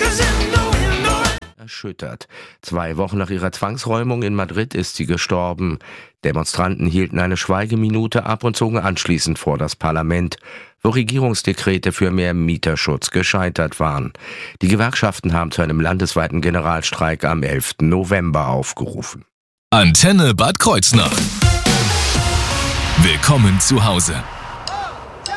erschüttert. 2 Wochen nach ihrer Zwangsräumung in Madrid ist sie gestorben. Demonstranten hielten eine Schweigeminute ab und zogen anschließend vor das Parlament, wo Regierungsdekrete für mehr Mieterschutz gescheitert waren. Die Gewerkschaften haben zu einem landesweiten Generalstreik am 11. November aufgerufen. Antenne Bad Kreuznach. Willkommen zu Hause.